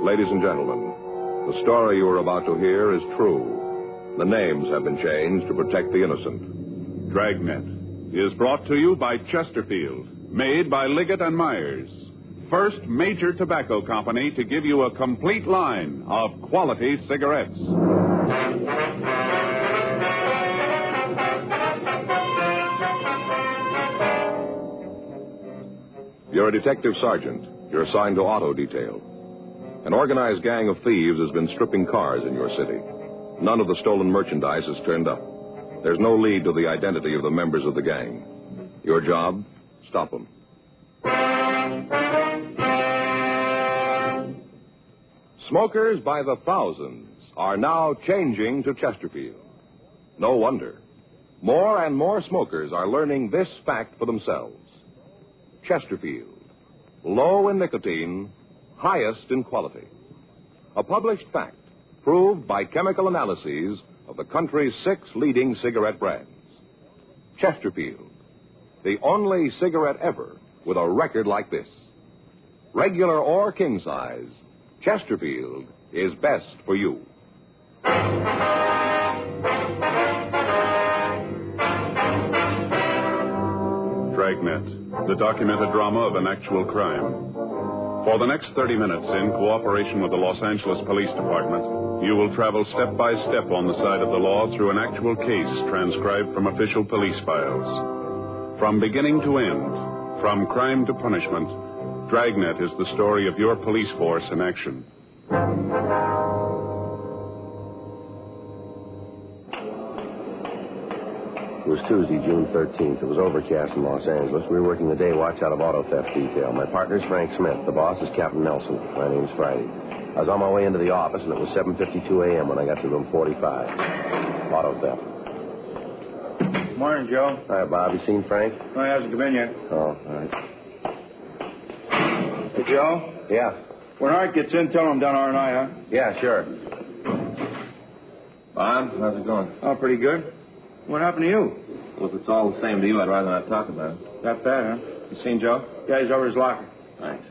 Ladies and gentlemen, the story you are about to hear is true. The names have been changed to protect the innocent. Dragnet is brought to you by Chesterfield, made by Liggett and Myers. First major tobacco company to give you a complete line of quality cigarettes. You're a detective sergeant. You're assigned to auto detail. An organized gang of thieves has been stripping cars in your city. None of the stolen merchandise has turned up. There's no lead to the identity of the members of the gang. Your job? Stop them. Smokers by the thousands are now changing to Chesterfield. No wonder. More and more smokers are learning this fact for themselves. Chesterfield, low in nicotine, highest in quality. A published fact, proved by chemical analyses of the country's 6 leading cigarette brands. Chesterfield, the only cigarette ever with a record like this. Regular or king size, Chesterfield is best for you. Dragnet, the documented drama of an actual crime. For the next 30 minutes, in cooperation with the Los Angeles Police Department, you will travel step by step on the side of the law through an actual case transcribed from official police files. From beginning to end, from crime to punishment, Dragnet is the story of your police force in action. It was Tuesday, June 13th. It was overcast in Los Angeles. We were working the day watch out of auto theft detail. My partner's Frank Smith. The boss is Captain Nelson. My name's Friday. I was on my way into the office, and it was 7:52 a.m. when I got to room 45. Auto theft. Morning, Joe. Hi, Bob. You seen Frank? No, he hasn't come in yet. Oh, all right. Hey, Joe? Yeah. When Art gets in, tell him I'm down R&I, huh? Yeah, sure. Bob, how's it going? Oh, pretty good. What happened to you? Well, if it's all the same to you, I'd rather not talk about it. That bad, huh? You seen Joe? Yeah, he's over his locker. Thanks.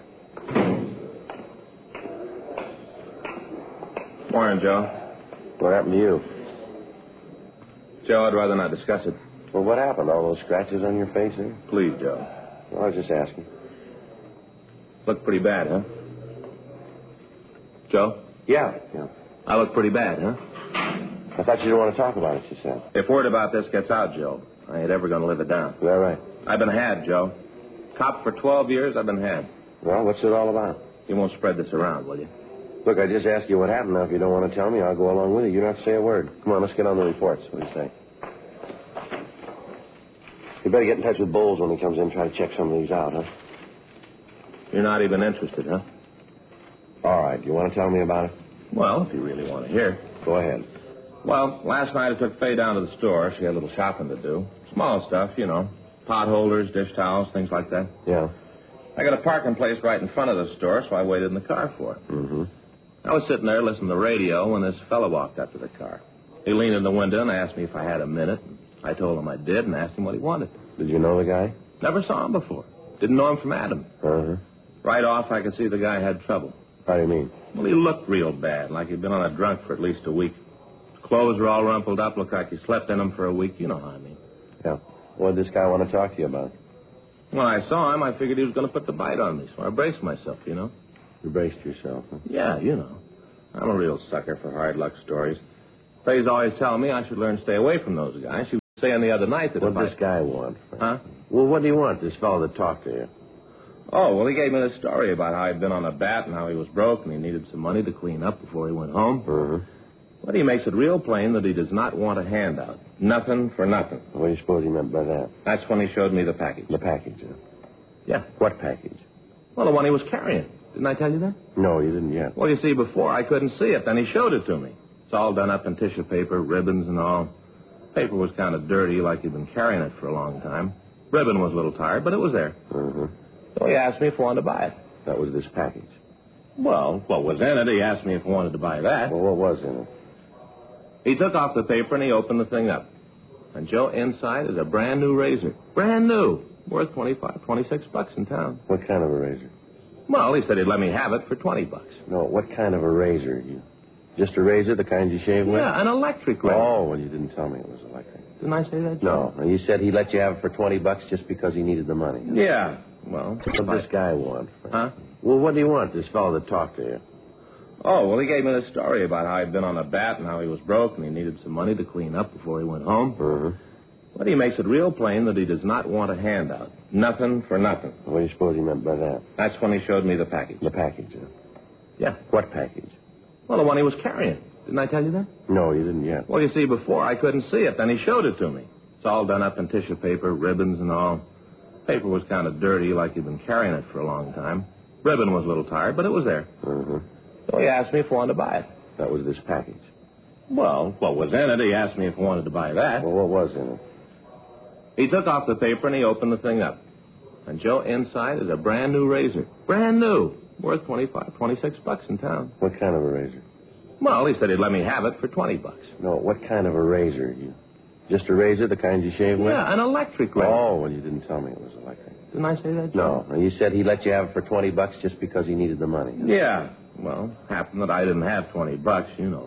Morning, Joe. What happened to you? Joe, I'd rather not discuss it. Well, what happened? All those scratches on your face there? Please, Joe. Well, I was just asking. Look pretty bad, huh? Joe? Yeah. I look pretty bad, huh? I thought you didn't want to talk about it, you said. If word about this gets out, Joe, I ain't ever going to live it down. Is that right? I've been had, Joe. Cop for 12 years, I've been had. Well, what's it all about? You won't spread this around, will you? Look, I just asked you what happened. Now, if you don't want to tell me, I'll go along with you. You don't have to say a word. Come on, let's get on the reports. What do you say? You better get in touch with Bowles when he comes in and try to check some of these out, huh? You're not even interested, huh? All right. You want to tell me about it? Well, if you really want to hear. Go ahead. Well, last night I took Faye down to the store. She had a little shopping to do. Small stuff, you know. Pot holders, dish towels, things like that. Yeah. I got a parking place right in front of the store, so I waited in the car for her. Mm-hmm. I was sitting there listening to the radio when this fellow walked up to the car. He leaned in the window and asked me if I had a minute. I told him I did and asked him what he wanted. Did you know the guy? Never saw him before. Didn't know him from Adam. Uh-huh. Right off, I could see the guy had trouble. How do you mean? Well, he looked real bad, like he'd been on a drunk for at least a week. Clothes were all rumpled up, looked like he slept in them for a week. You know how I mean. Yeah. What did this guy want to talk to you about? When I saw him, I figured he was going to put the bite on me, so I braced myself, you know. You braced yourself, huh? Yeah, you know. I'm a real sucker for hard luck stories. Faye's always telling me I should learn to stay away from those guys. She was saying the other night that what does this guy want? Huh? Well, what do you want, this fellow that talked to you? Oh, well, he gave me this story about how he'd been on a bat and how he was broke and he needed some money to clean up before he went home. Mm-hmm. But he makes it real plain that he does not want a handout. Nothing for nothing. What do you suppose he meant by that? That's when he showed me the package. The package, huh? Yeah. What package? Well, the one he was carrying. Didn't I tell you that? No, you didn't yet. Well, you see, before I couldn't see it. Then he showed it to me. It's all done up in tissue paper, ribbons and all. Paper was kind of dirty, like he'd been carrying it for a long time. Ribbon was a little tired, but it was there. Mm-hmm. So he asked me if I wanted to buy it. That was this package? Well, what was in it? He asked me if I wanted to buy that. Well, what was in it? He took off the paper and he opened the thing up. And, Joe, inside is a brand new razor. Brand new. Worth $26 in town. What kind of a razor? Well, he said he'd let me have it for $20. No, what kind of a razor? Just a razor, the kind you shave with? Yeah, an electric razor. Oh, well, you didn't tell me it was electric. Didn't I say that, Joe? No, you said he let you have it for $20 just because he needed the money. Yeah, well... What does this guy want, Frank? Huh? Well, what do you want, this fellow that talked to you? Oh, well, he gave me the story about how he'd been on a bat and how he was broke and he needed some money to clean up before he went home. Mm-hmm. But he makes it real plain that he does not want a handout. Nothing for nothing. What do you suppose he meant by that? That's when he showed me the package. The package, huh? Yeah. What package? Well, the one he was carrying. Didn't I tell you that? No, you didn't yet. Well, you see, before I couldn't see it. Then he showed it to me. It's all done up in tissue paper, ribbons and all. Paper was kind of dirty, like he'd been carrying it for a long time. Ribbon was a little tired, but it was there. Mm-hmm. So he asked me if I wanted to buy it. That was this package. Well, what was in it? He asked me if I wanted to buy that. Well, what was in it? He took off the paper and he opened the thing up. And, Joe, inside is a brand new razor. Brand new. Worth $26 in town. What kind of a razor? Well, he said he'd let me have it for $20. No, what kind of a razor? Just a razor, the kind you shave with? Yeah, an electric razor. Oh, well, you didn't tell me it was electric. Didn't I say that, Joe? No, you said he let you have it for $20 just because he needed the money. Yeah. Well, happened that I didn't have $20, you know.